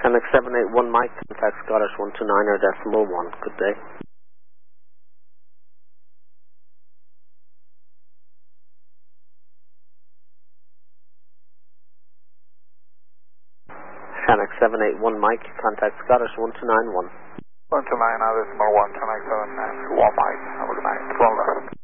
Fenix 781 Mike, contact Scottish 129 or decimal 1. Good day. Fenix 781 Mike, contact Scottish 1291. 129 decimal 1, Fenix 781 Mike. Have a good night. 12